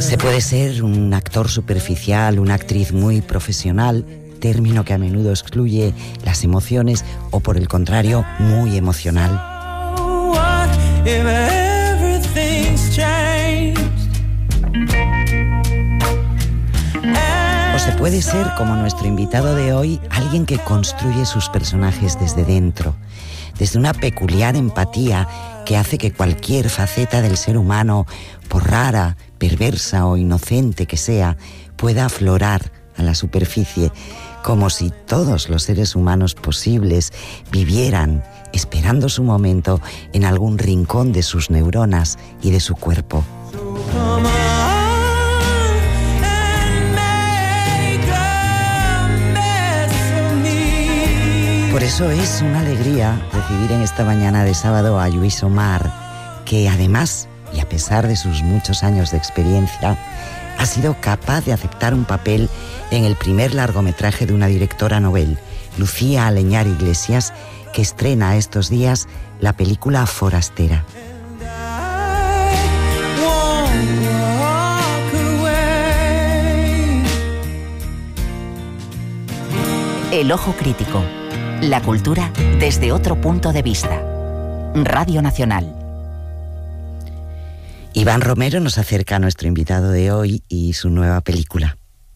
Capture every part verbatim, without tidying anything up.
Se puede ser un actor superficial, una actriz muy profesional, término que a menudo excluye las emociones, o por el contrario, muy emocional. O se puede ser, como nuestro invitado de hoy, alguien que construye sus personajes desde dentro, desde una peculiar empatía que hace que cualquier faceta del ser humano, por rara, perversa o inocente que sea, pueda aflorar a la superficie, como si todos los seres humanos posibles vivieran esperando su momento en algún rincón de sus neuronas y de su cuerpo. Por eso es una alegría recibir en esta mañana de sábado a Lluís Omar, que además, y a pesar de sus muchos años de experiencia, ha sido capaz de aceptar un papel en el primer largometraje de una directora novel, Lucía Aleñar Iglesias, que estrena estos días la película Forastera. El ojo crítico. La cultura desde otro punto de vista. Radio Nacional. Iván Romero nos acerca a nuestro invitado de hoy y su nueva película.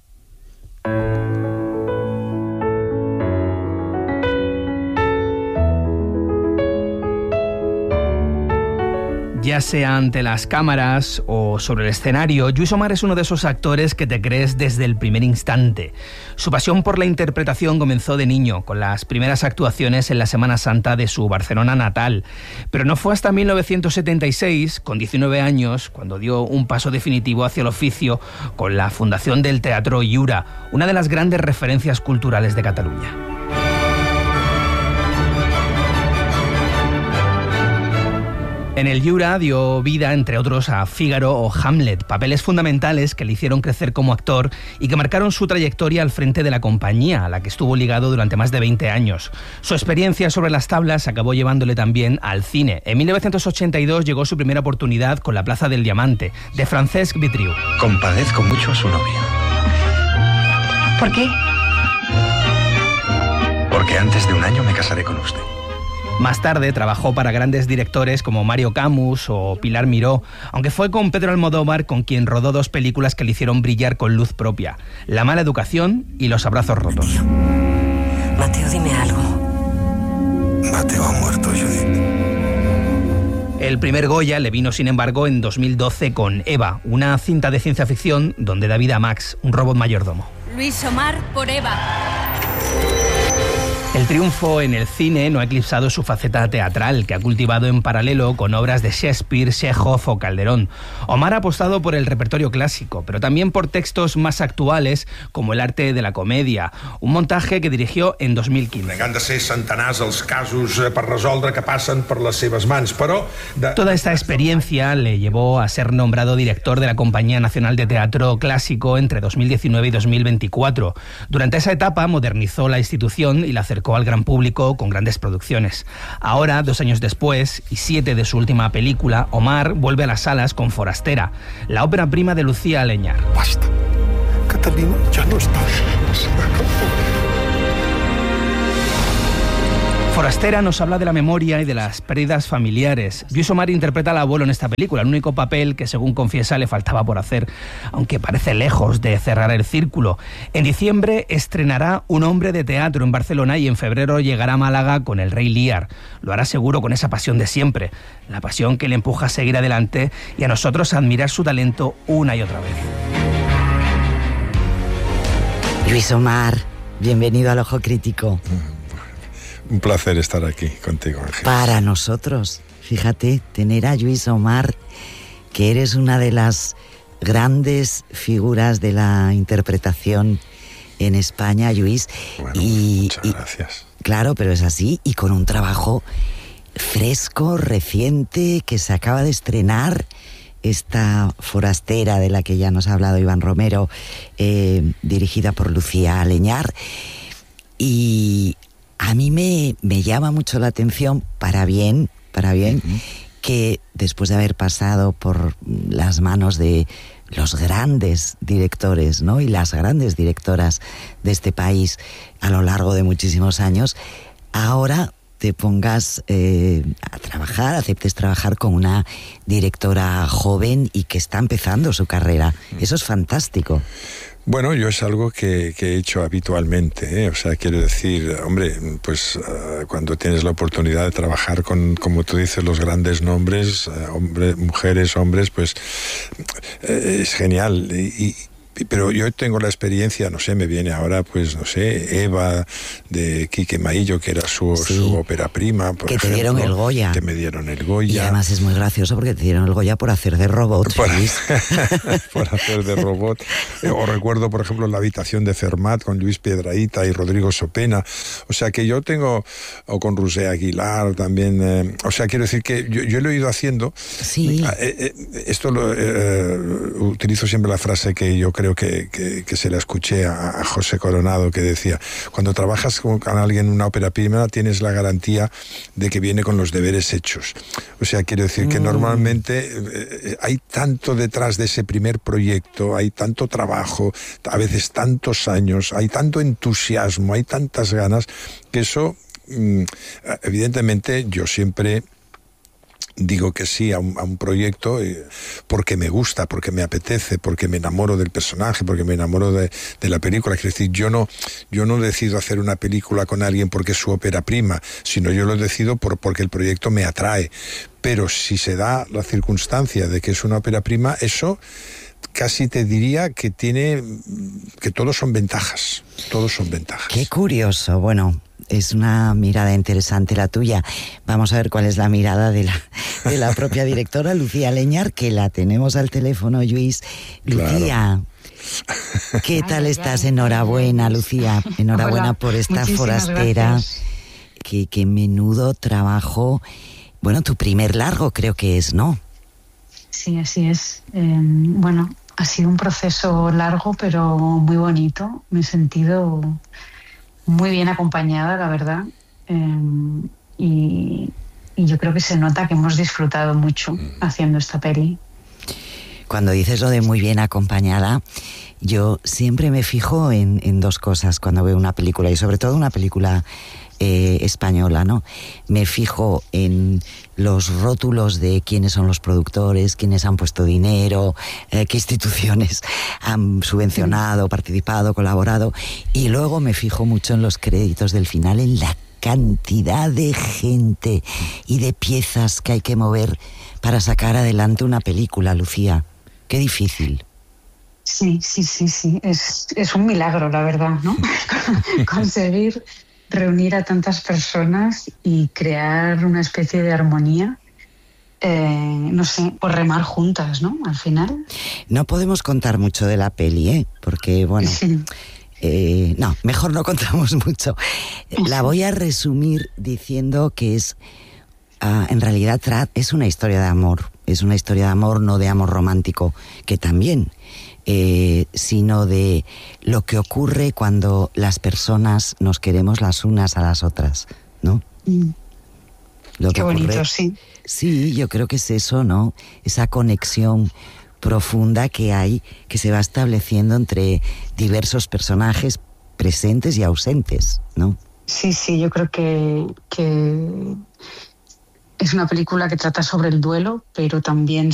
Ya sea ante las cámaras o sobre el escenario, Lluís Omar es uno de esos actores que te crees desde el primer instante. Su pasión por la interpretación comenzó de niño, con las primeras actuaciones en la Semana Santa de su Barcelona natal. Pero no fue hasta mil novecientos setenta y seis, con diecinueve años, cuando dio un paso definitivo hacia el oficio con la fundación del Teatro Lliure, una de las grandes referencias culturales de Cataluña. En el Lliure dio vida, entre otros, a Fígaro o Hamlet, papeles fundamentales que le hicieron crecer como actor y que marcaron su trayectoria al frente de la compañía, a la que estuvo ligado durante más de veinte años. Su experiencia sobre las tablas acabó llevándole también al cine. En mil novecientos ochenta y dos llegó su primera oportunidad con La Plaza del Diamante, de Francesc Vitriu. Compadezco mucho a su novio. ¿Por qué? Porque antes de un año me casaré con usted. Más tarde trabajó para grandes directores como Mario Camus o Pilar Miró, aunque fue con Pedro Almodóvar con quien rodó dos películas que le hicieron brillar con luz propia: La mala educación y Los abrazos rotos. Mateo, Mateo, dime algo. Mateo ha muerto, Judith. El primer Goya le vino, sin embargo, en dos mil doce con Eva, una cinta de ciencia ficción donde da vida a Max, un robot mayordomo. Lluís Omar por Eva. El triunfo en el cine no ha eclipsado su faceta teatral, que ha cultivado en paralelo con obras de Shakespeare, Chekhov o Calderón. Omar ha apostado por el repertorio clásico, pero también por textos más actuales, como El arte de la comedia, un montaje que dirigió en dos mil quince. Han de ser centenars els casos per resoldre que passen per les seves mans, però... De... Toda esta experiencia le llevó a ser nombrado director de la Compañía Nacional de Teatro Clásico entre dos mil diecinueve y dos mil veinticuatro. Durante esa etapa modernizó la institución y la acercó al gran público con grandes producciones. Ahora, dos años después, y siete de su última película, Omar vuelve a las salas con Forastera, la ópera prima de Lucía Aleñar. Basta. Catalina ya no está. Forastera nos habla de la memoria y de las pérdidas familiares. Lluís Omar interpreta al abuelo en esta película, el único papel que, según confiesa, le faltaba por hacer, aunque parece lejos de cerrar el círculo. En diciembre estrenará Un hombre de teatro en Barcelona y en febrero llegará a Málaga con El Rey Lear. Lo hará seguro con esa pasión de siempre, la pasión que le empuja a seguir adelante y a nosotros a admirar su talento una y otra vez. Lluís Omar, bienvenido al Ojo Crítico. Un placer estar aquí contigo, Ángel. Para nosotros, fíjate, tener a Lluís Omar, que eres una de las grandes figuras de la interpretación en España, Lluís. Bueno, y, muchas y, gracias. Claro, pero es así, y con un trabajo fresco, reciente, que se acaba de estrenar, esta Forastera de la que ya nos ha hablado Iván Romero, eh, dirigida por Lucía Aleñar. Y a mí me, me llama mucho la atención, para bien, para bien, uh-huh. que después de haber pasado por las manos de los grandes directores, ¿no? Y las grandes directoras de este país a lo largo de muchísimos años, ahora te pongas eh, a trabajar, aceptes trabajar con una directora joven y que está empezando su carrera. Eso es fantástico. Bueno, yo es algo que, que he hecho habitualmente, ¿eh? O sea, quiero decir, hombre, pues uh, cuando tienes la oportunidad de trabajar con, como tú dices, los grandes nombres, uh, hombres, mujeres, hombres, pues eh, es genial. Y, y pero yo tengo la experiencia, no sé, me viene ahora, pues, no sé, Eva, de Quique Maillo, que era su, sí, su ópera prima, por que ejemplo, te dieron el Goya. Que me dieron el Goya. Y además es muy gracioso porque te dieron el Goya por hacer de robot. Por, por hacer de robot. O recuerdo, por ejemplo, La habitación de Fermat con Luis Piedrahita y Rodrigo Sopena. O sea, que yo tengo, o con Rusé Aguilar también, eh, o sea, quiero decir que yo, yo lo he ido haciendo. Sí. Eh, eh, esto lo, eh, utilizo siempre la frase que yo creo que, que, que se la escuché a, a José Coronado, que decía, cuando trabajas con, con alguien en una ópera prima tienes la garantía de que viene con los deberes hechos. O sea, quiero decir que mm. normalmente eh, hay tanto detrás de ese primer proyecto, hay tanto trabajo, a veces tantos años, hay tanto entusiasmo, hay tantas ganas, que eso, mm, evidentemente, yo siempre digo que sí a un, a un proyecto eh, porque me gusta, porque me apetece, porque me enamoro del personaje, porque me enamoro de, de la película. Es decir, yo no, yo no decido hacer una película con alguien porque es su ópera prima, sino yo lo decido por, porque el proyecto me atrae. Pero si se da la circunstancia de que es una ópera prima, eso casi te diría que tiene, que todos son ventajas, todos son ventajas. Qué curioso, bueno, es una mirada interesante la tuya. Vamos a ver cuál es la mirada de la, de la propia directora, Lucía Leñar, que la tenemos al teléfono, Lluís. Lucía, claro. ¿Qué tal estás? Enhorabuena, Lucía, enhorabuena Hola. por esta Muchísimas forastera. Qué, qué menudo trabajo. Bueno, tu primer largo creo que es, ¿no? Sí, así es. Eh, bueno, ha sido un proceso largo, pero muy bonito. Me he sentido muy bien acompañada, la verdad. Eh, y, y yo creo que se nota que hemos disfrutado mucho haciendo esta peli. Cuando dices lo de muy bien acompañada, yo siempre me fijo en, en dos cosas cuando veo una película, y sobre todo una película eh, española, ¿no? Me fijo en los rótulos de quiénes son los productores, quiénes han puesto dinero, eh, qué instituciones han subvencionado, participado, colaborado, y luego me fijo mucho en los créditos del final, en la cantidad de gente y de piezas que hay que mover para sacar adelante una película, Lucía. Qué difícil. Sí, sí, sí, sí. Es, es un milagro, la verdad, ¿no? Conseguir reunir a tantas personas y crear una especie de armonía, eh, no sé, por remar juntas, ¿no? Al final. No podemos contar mucho de la peli, ¿eh? Porque, bueno, sí. eh, no, mejor no contamos mucho. La voy a resumir diciendo que es, uh, en realidad, es una historia de amor. Es una historia de amor, no de amor romántico, que también... Eh, sino de lo que ocurre cuando las personas nos queremos las unas a las otras, ¿no? Mm. Lo Qué que bonito, ocurre, sí. Sí, yo creo que es eso, ¿no? Esa conexión profunda que hay, que se va estableciendo entre diversos personajes presentes y ausentes, ¿no? Sí, sí, yo creo que, que es una película que trata sobre el duelo, pero también